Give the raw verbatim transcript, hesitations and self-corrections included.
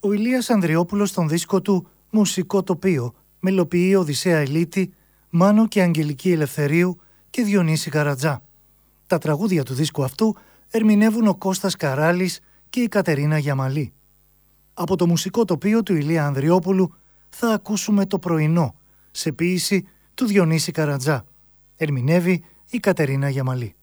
Ο Ηλίας Ανδριόπουλος στον δίσκο του «Μουσικό τοπίο» μελοποιεί Οδυσσέα Ηλίτη, Μάνο και Αγγελική Ελευθερίου και Διονύση Καρατζά. Τα τραγούδια του δίσκου αυτού ερμηνεύουν ο Κώστας Καράλης και η Κατερίνα Γιαμαλή. Από το μουσικό τοπίο του Ηλία Ανδριόπουλου θα ακούσουμε «Το πρωινό» σε ποίηση του Διονύση Καρατζά. Ερμηνεύει η Κατερίνα Γιαμαλή.